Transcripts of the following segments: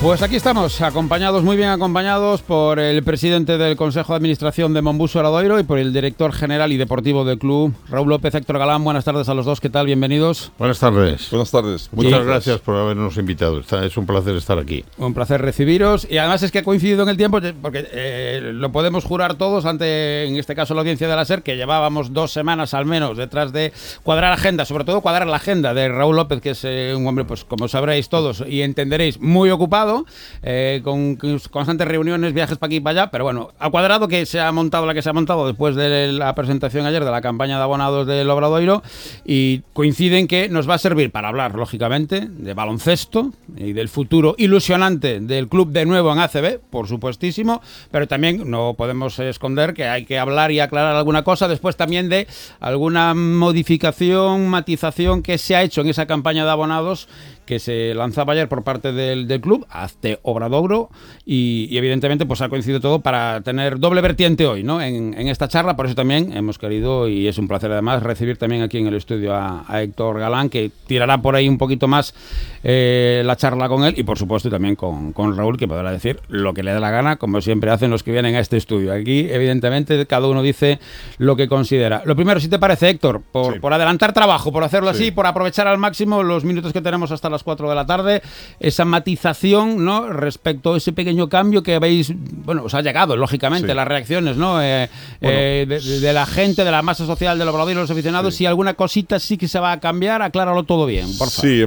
Pues aquí estamos, muy bien acompañados por el presidente del Consejo de Administración de Mombuso Obradoiro y por el director general y deportivo del club, Raúl López, Héctor Galán. Buenas tardes a los dos, ¿qué tal? Bienvenidos. Buenas tardes. Buenas tardes. Muchas gracias por habernos invitado. Es un placer estar aquí. Un placer recibiros, y además es que ha coincidido en el tiempo, porque lo podemos jurar todos ante, en este caso, la audiencia de la SER, que llevábamos 2 semanas al menos detrás de cuadrar agenda, sobre todo cuadrar la agenda de Raúl López, que es un hombre, pues como sabréis todos y entenderéis, muy ocupado, con constantes reuniones, viajes para aquí y para allá, pero bueno, ha cuadrado que se ha montado la que se ha montado después de la presentación ayer de la campaña de abonados del Obradoiro, y coinciden que nos va a servir para hablar, lógicamente, de baloncesto y del futuro ilusionante del club de nuevo en ACB, por supuestísimo, pero también no podemos esconder que hay que hablar y aclarar alguna cosa después también de alguna modificación, matización que se ha hecho en esa campaña de abonados que se lanzaba ayer por parte del club, Hazte Obradoiro, y evidentemente pues ha coincidido todo para tener doble vertiente hoy, ¿no? En esta charla. Por eso también hemos querido, y es un placer además, recibir también aquí en el estudio a Héctor Galán, que tirará por ahí un poquito más la charla con él, y por supuesto también con Raúl, que podrá decir lo que le dé la gana, como siempre hacen los que vienen a este estudio. Aquí, evidentemente, cada uno dice lo que considera. Lo primero, si te parece, Héctor, por adelantar trabajo, por hacerlo así, por aprovechar al máximo los minutos que tenemos hasta las 4 de la tarde, esa matización, ¿no?, respecto a ese pequeño cambio que habéis, bueno, os ha llegado, lógicamente, las reacciones, ¿no?, de la gente, de la masa social del Obradoiro, de los aficionados. Si alguna cosita sí que se va a cambiar, acláralo todo bien, por favor. Sí,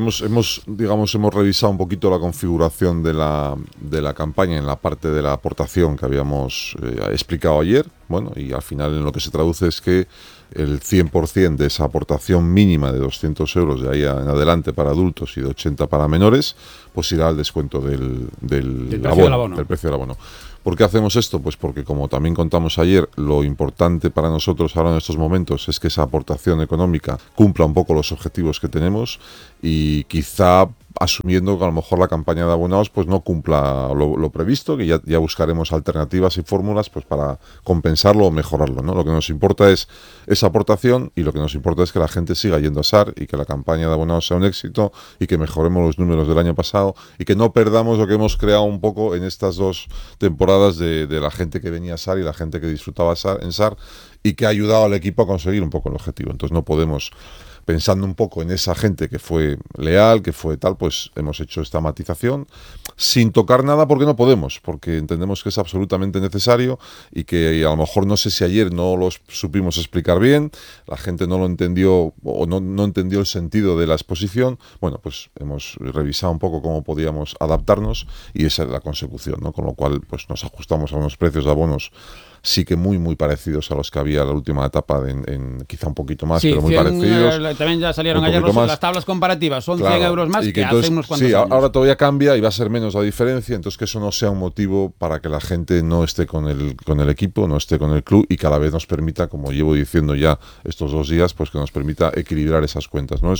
hemos revisado un poquito la configuración de la campaña en la parte de la aportación que habíamos explicado ayer. Bueno, y al final en lo que se traduce es que el 100% de esa aportación mínima de 200 euros de ahí en adelante para adultos y de 80 para menores, pues irá al descuento del precio del abono. ¿Por qué hacemos esto? Pues porque, como también contamos ayer, lo importante para nosotros ahora en estos momentos es que esa aportación económica cumpla un poco los objetivos que tenemos, y quizá asumiendo que a lo mejor la campaña de abonados pues no cumpla lo previsto, que ya buscaremos alternativas y fórmulas pues para compensarlo o mejorarlo, ¿no? Lo que nos importa es esa aportación, y lo que nos importa es que la gente siga yendo a SAR y que la campaña de abonados sea un éxito y que mejoremos los números del año pasado y que no perdamos lo que hemos creado un poco en estas 2 temporadas de la gente que venía a SAR y la gente que disfrutaba en SAR y que ha ayudado al equipo a conseguir un poco el objetivo. Entonces no podemos, pensando un poco en esa gente que fue leal, que fue tal, pues hemos hecho esta matización sin tocar nada, porque no podemos, porque entendemos que es absolutamente necesario y que a lo mejor, no sé si ayer no lo supimos explicar bien, la gente no lo entendió o no entendió el sentido de la exposición. Bueno, pues hemos revisado un poco cómo podíamos adaptarnos y esa es la consecución, ¿no? Con lo cual pues nos ajustamos a unos precios de abonos sí que muy parecidos a los que había en la última etapa, quizá un poquito más, pero muy parecidos. También ya salieron ayer las tablas comparativas, son 100 euros más, y que entonces, hace unos cuantos años. Ahora todavía cambia y va a ser menos la diferencia, entonces que eso no sea un motivo para que la gente no esté con el equipo, no esté con el club, y cada vez nos permita, como llevo diciendo ya estos 2 días, pues que nos permita equilibrar esas cuentas. No es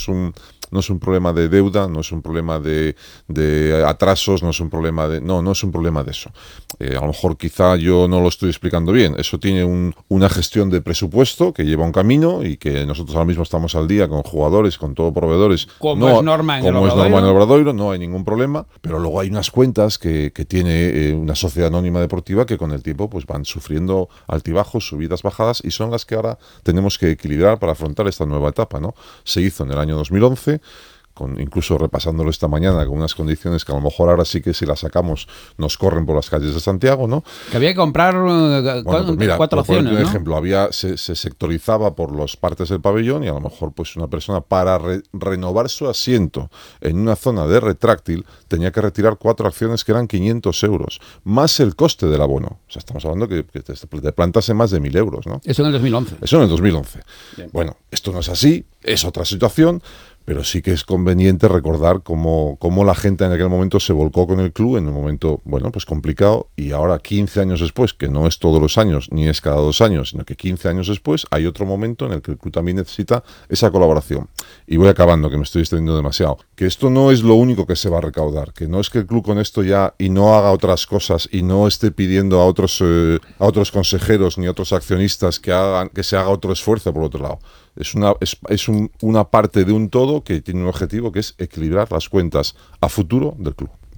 un problema de deuda, no es un problema de atrasos, no es un problema no es un problema de eso. A lo mejor quizá yo no lo estoy explicando bien. Eso tiene una gestión de presupuesto que lleva un camino, y que nosotros ahora mismo estamos al día con jugadores, con todo proveedores. Como es norma en el Obradoiro, no hay ningún problema, pero luego hay unas cuentas que tiene una sociedad anónima deportiva que con el tiempo pues van sufriendo altibajos, subidas, bajadas, y son las que ahora tenemos que equilibrar para afrontar esta nueva etapa, ¿no? Se hizo en el año 2011, incluso repasándolo esta mañana, con unas condiciones que a lo mejor ahora sí que, si las sacamos, nos corren por las calles de Santiago, ¿no? Que había que comprar 4 opciones, por ¿no? ejemplo, se sectorizaba por las partes del pabellón, y a lo mejor pues una persona, para renovar su asiento en una zona de retráctil, tenía que retirar 4 acciones que eran 500 euros, más el coste del abono. O sea, estamos hablando que te plantas en más de 1.000 euros, ¿no? Eso en el 2011. Eso en el 2011. Bien. Bueno, esto no es así, es otra situación, pero sí que es conveniente recordar cómo la gente en aquel momento se volcó con el club en un momento, bueno, pues complicado, y ahora 15 años después, que no es todos los años, ni es cada 2 años, sino que 15 años después hay otro momento en el que el club también necesita esa colaboración. Y voy acabando, que me estoy extendiendo demasiado. Que esto no es lo único que se va a recaudar, que no es que el club con esto ya y no haga otras cosas y no esté pidiendo a otros consejeros ni a otros accionistas que se haga otro esfuerzo por otro lado. Es una parte de un todo que tiene un objetivo, que es equilibrar las cuentas a futuro del club.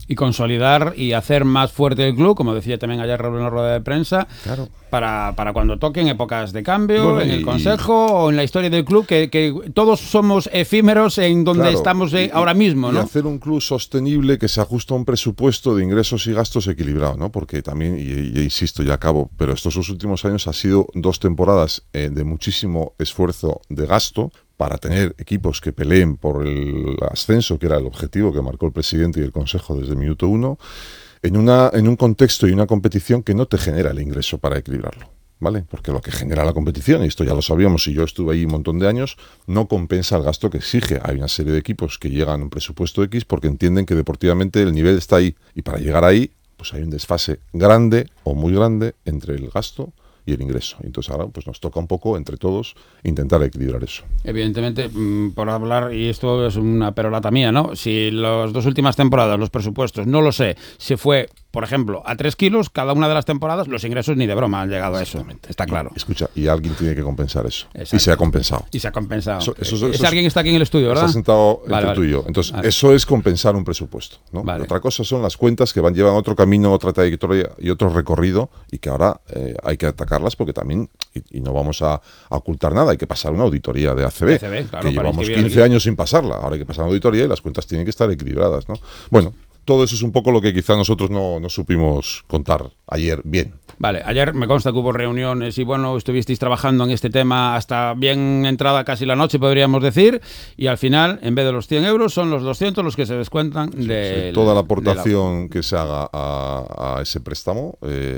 y consolidar y hacer más fuerte el club, como decía también ayer Raúl en la rueda de prensa, Claro. para cuando toquen épocas de cambio, Bueno, en el Consejo o en la historia del club, que todos somos efímeros en donde Claro, estamos ahora mismo, y ¿no? hacer un club sostenible que se ajusta a un presupuesto de ingresos y gastos equilibrado, ¿no? Porque también, y insisto, ya acabo, pero estos dos últimos años ha sido 2 temporadas de muchísimo esfuerzo de gasto para tener equipos que peleen por el ascenso, que era el objetivo que marcó el presidente y el Consejo desde el minuto 1, en un contexto y una competición que no te genera el ingreso para equilibrarlo, ¿vale? Porque lo que genera la competición, y esto ya lo sabíamos y yo estuve ahí un montón de años, no compensa el gasto que exige. Hay una serie de equipos que llegan a un presupuesto X porque entienden que deportivamente el nivel está ahí, y para llegar ahí pues hay un desfase grande o muy grande entre el gasto y el ingreso. Entonces ahora pues nos toca un poco entre todos intentar equilibrar eso. Evidentemente, por hablar, y esto es una perolata mía, ¿no? Si las 2 últimas temporadas, los presupuestos, no lo sé, se fue, por ejemplo, a 3 kilos, cada una de las temporadas, los ingresos ni de broma han llegado a eso. Está claro. Escucha, y alguien tiene que compensar eso. Exacto. Y se ha compensado. Y se ha compensado. Eso Ese alguien está aquí en el estudio, ¿verdad? Está sentado Vale, entre tú y yo. Entonces, vale. eso es compensar un presupuesto, ¿no? Vale. Otra cosa son las cuentas que llevan otro camino, otra trayectoria y otro recorrido, y que ahora hay que atacarlas porque también, y no vamos a ocultar nada, hay que pasar una auditoría de ACB, claro, que llevamos inscribir 15 años sin pasarla. Ahora hay que pasar una auditoría y las cuentas tienen que estar equilibradas, ¿no? Bueno, todo eso es un poco lo que quizá nosotros no supimos contar ayer bien. Vale, ayer me consta que hubo reuniones y bueno, estuvisteis trabajando en este tema hasta bien entrada casi la noche, podríamos decir, y al final, en vez de los 100 euros, son los 200 los que se descuentan de toda la aportación que se haga a ese préstamo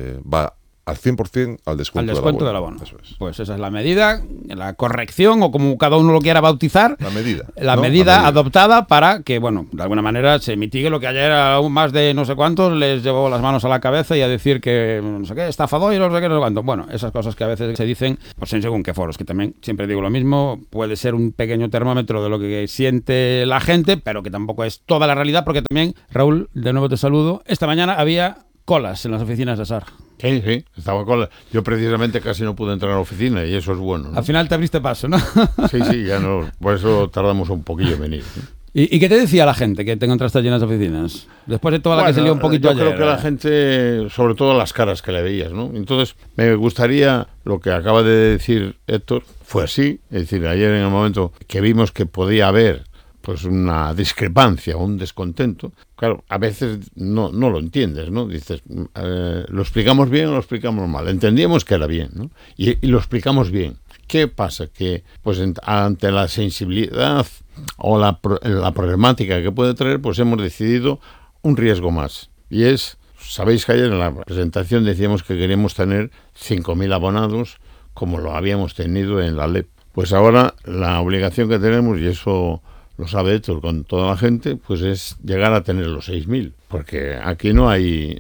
va al 100% al descuento del abono. Eso es. Pues esa es la medida, la corrección, o como cada uno lo quiera bautizar. La medida. La ¿no? medida adoptada para que, bueno, de alguna manera se mitigue lo que ayer aún más de no sé cuántos les llevó las manos a la cabeza y a decir que, no sé qué, estafador y no sé qué, no sé cuánto. Bueno, esas cosas que a veces se dicen, pues en según qué foros, que también siempre digo lo mismo, puede ser un pequeño termómetro de lo que siente la gente, pero que tampoco es toda la realidad, porque también, Raúl, de nuevo te saludo, esta mañana había colas en las oficinas de SAR. Sí, estaba con yo precisamente casi no pude entrar a la oficina y eso es bueno, ¿no? Al final te abriste paso, ¿no? Sí, ya no, por eso tardamos un poquillo en venir, ¿no? ¿Y qué te decía la gente que te encontraste llenas de oficinas? Después de toda la que se lió un poquito yo ayer. creo que la gente, sobre todo las caras que le veías, ¿no? Entonces, me gustaría, lo que acaba de decir Héctor, fue así, es decir, ayer en el momento que vimos que podía haber pues una discrepancia, un descontento, claro, a veces no lo entiendes, ¿no? Dices, ¿lo explicamos bien o lo explicamos mal? Entendíamos que era bien, ¿no? Y lo explicamos bien. ¿Qué pasa? Que pues ante la sensibilidad o la problemática que puede traer, pues hemos decidido un riesgo más. Y es, sabéis que ayer en la presentación decíamos que queríamos tener 5.000 abonados como lo habíamos tenido en la LEP. Pues ahora la obligación que tenemos, y eso lo sabe Héctor con toda la gente, pues es llegar a tener los 6.000, porque aquí no hay,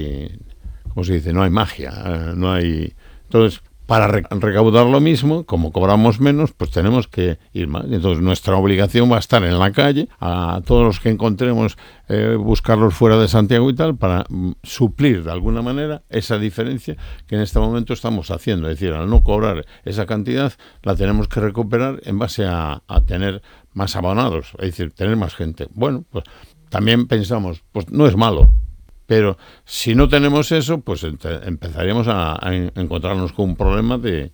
¿cómo se dice? No hay magia, no hay. Entonces, para recaudar lo mismo, como cobramos menos, pues tenemos que ir más. Entonces, nuestra obligación va a estar en la calle, a todos los que encontremos, buscarlos fuera de Santiago y tal, para suplir de alguna manera esa diferencia que en este momento estamos haciendo. Es decir, al no cobrar esa cantidad, la tenemos que recuperar en base a tener más abonados, es decir, tener más gente. Bueno, pues también pensamos, pues no es malo. Pero si no tenemos eso, pues empezaríamos a encontrarnos con un problema de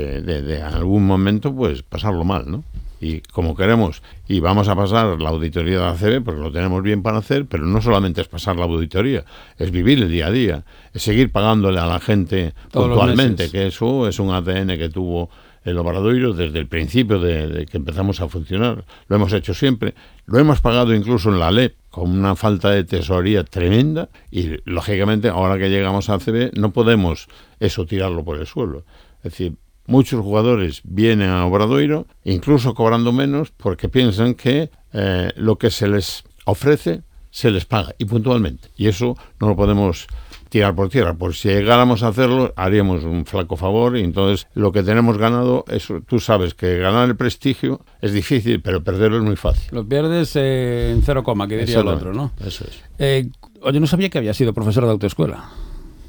algún momento pues pasarlo mal, ¿no? Y como queremos, y vamos a pasar la auditoría de ACB, porque lo tenemos bien para hacer, pero no solamente es pasar la auditoría, es vivir el día a día, es seguir pagándole a la gente puntualmente, que eso es un ADN que tuvo el Obradoiro desde el principio de que empezamos a funcionar. Lo hemos hecho siempre, lo hemos pagado incluso en la LEP con una falta de tesorería tremenda y lógicamente ahora que llegamos a ACB no podemos eso tirarlo por el suelo. Es decir, muchos jugadores vienen a Obradoiro incluso cobrando menos porque piensan que lo que se les ofrece se les paga y puntualmente, y eso no lo podemos tirar por tierra. Por si llegáramos a hacerlo, haríamos un flaco favor, y entonces lo que tenemos ganado, eso, tú sabes que ganar el prestigio es difícil, pero perderlo es muy fácil. Lo pierdes en 0, que diría el otro, ¿no? Eso es. Oye, no sabía que había sido profesor de autoescuela.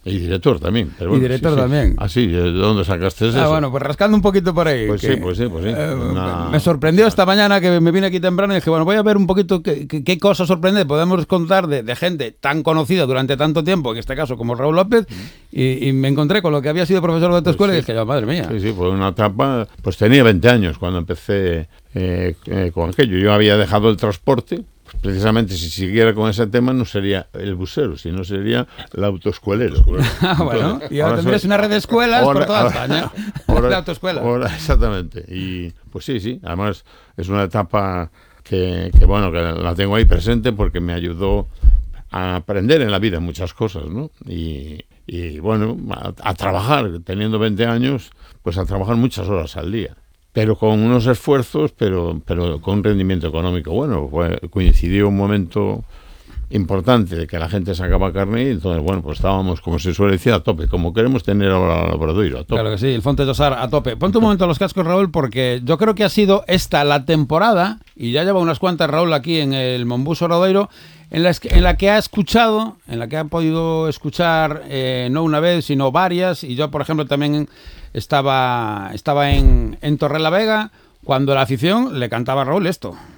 Y director también. Pero Y bueno, director sí. también. Ah, sí, ¿de dónde sacaste eso? Bueno, pues rascando un poquito por ahí. Pues sí. Me sorprendió esta mañana que me vine aquí temprano y dije, bueno, voy a ver un poquito qué cosas sorprendentes podemos contar de gente tan conocida durante tanto tiempo, en este caso como Raúl López, y me encontré con lo que había sido profesor de autoescuela y dije, yo, madre mía. Sí, fue una etapa, pues tenía 20 años cuando empecé con aquello. Yo había dejado el transporte. Pues precisamente si siguiera con ese tema no sería el busero, sino sería el autoescuelero. Bueno, y ahora tendrías una red de escuelas por toda España. La autoescuela. Exactamente. Y pues sí. Además es una etapa que la tengo ahí presente porque me ayudó a aprender en la vida muchas cosas, ¿no? Y bueno, a trabajar, teniendo 20 años, pues a trabajar muchas horas al día. Pero con unos esfuerzos, pero con un rendimiento económico bueno. Coincidió un momento importante de que la gente sacaba carne y entonces, bueno, pues estábamos, como se suele decir, a tope, como queremos tener ahora el Obradoiro, a tope. Claro que sí, el Fonte de Tosar a tope. Ponte un momento los cascos, Raúl, porque yo creo que ha sido esta la temporada, y ya lleva unas cuantas, Raúl, aquí en el Monbus Obradoiro, en la que ha escuchado, en la que ha podido escuchar no una vez, sino varias, y yo, por ejemplo, también estaba en Torrelavega cuando la afición le cantaba a Raúl esto.